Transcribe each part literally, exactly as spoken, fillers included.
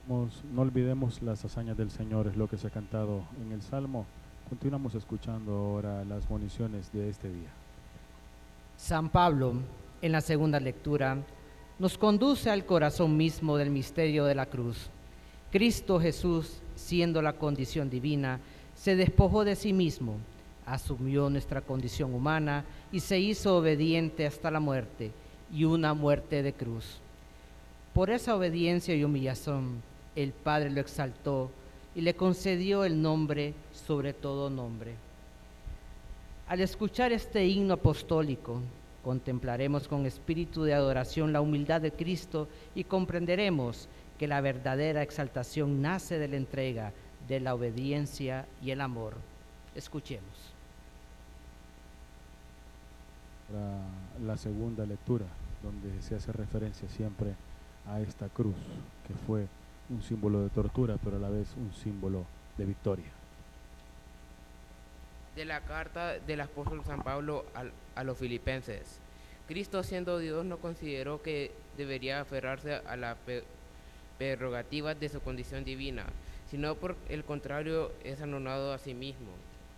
Mos- No olvidemos las hazañas del Señor, es lo que se ha cantado en el Salmo. Continuamos escuchando ahora las municiones de este día. San Pablo, en la segunda lectura, nos conduce al corazón mismo del misterio de la cruz. Cristo Jesús, siendo la condición divina, se despojó de sí mismo, asumió nuestra condición humana y se hizo obediente hasta la muerte, y una muerte de cruz. Por esa obediencia y humillación, el Padre lo exaltó y le concedió el nombre sobre todo nombre. Al escuchar este himno apostólico, contemplaremos con espíritu de adoración la humildad de Cristo y comprenderemos que la verdadera exaltación nace de la entrega, de la obediencia y el amor. Escuchemos. Para la segunda lectura, donde se hace referencia siempre a esta cruz, que fue un símbolo de tortura, pero a la vez un símbolo de victoria. De la carta del apóstol San Pablo al- a los filipenses. Cristo, siendo Dios, no consideró que debería aferrarse a las pe- prerrogativas de su condición divina, sino por el contrario es anonadado a sí mismo,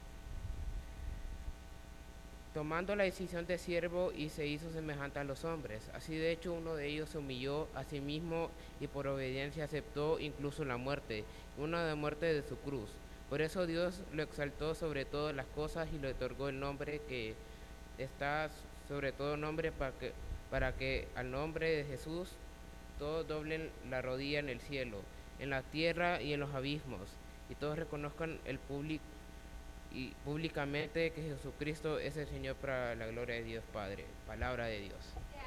tomando la decisión de siervo, y se hizo semejante a los hombres. Así de hecho uno de ellos se humilló a sí mismo y por obediencia aceptó incluso la muerte, una de muerte de su cruz. Por eso Dios lo exaltó sobre todas las cosas y le otorgó el nombre que está sobre todo nombre, para que, para que al nombre de Jesús todos doblen la rodilla en el cielo, en la tierra y en los abismos, y todos reconozcan el público y públicamente que Jesucristo es el Señor, para la gloria de Dios Padre. Palabra de Dios.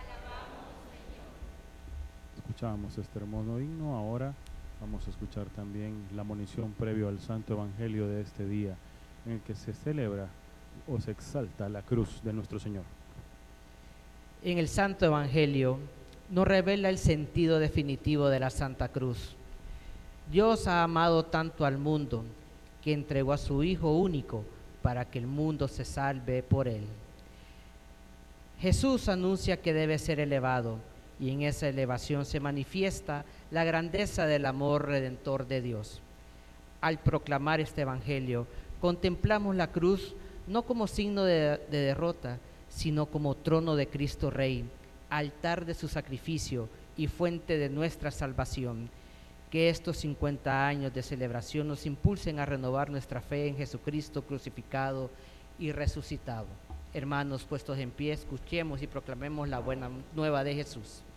Escuchábamos este hermoso himno, ahora vamos a escuchar también la monición previo al Santo Evangelio de este día, en el que se celebra o se exalta la cruz de nuestro Señor. En el Santo Evangelio nos revela el sentido definitivo de la Santa Cruz. Dios ha amado tanto al mundo que entregó a su Hijo único para que el mundo se salve por él. Jesús anuncia que debe ser elevado, y en esa elevación se manifiesta la grandeza del amor redentor de Dios. Al proclamar este Evangelio, contemplamos la cruz no como signo de, de derrota, sino como trono de Cristo Rey, altar de su sacrificio y fuente de nuestra salvación. Que estos cincuenta años de celebración nos impulsen a renovar nuestra fe en Jesucristo crucificado y resucitado. Hermanos, puestos en pie, escuchemos y proclamemos la buena nueva de Jesús.